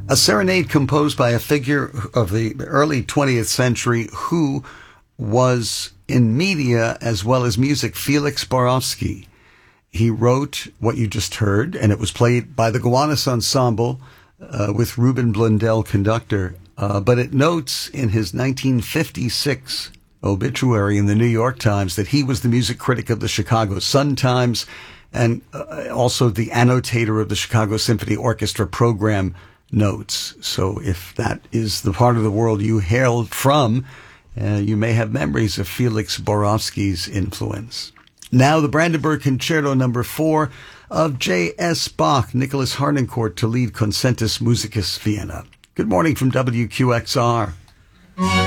A serenade composed by a figure of the early 20th century who was in media as well as music, Felix Borowski. He wrote what you just heard, and it was played by the Gowanus Ensemble with Ruben Blundell conductor. But it notes in his 1956 obituary in the New York Times that he was the music critic of the Chicago Sun-Times and also the annotator of the Chicago Symphony Orchestra program notes. So if that is the part of the world you hailed from, you may have memories of Felix Borowski's influence. Now the Brandenburg Concerto No. 4 of J.S. Bach, Nicholas Harnoncourt to lead Concentus Musicus Vienna. Good morning from WQXR.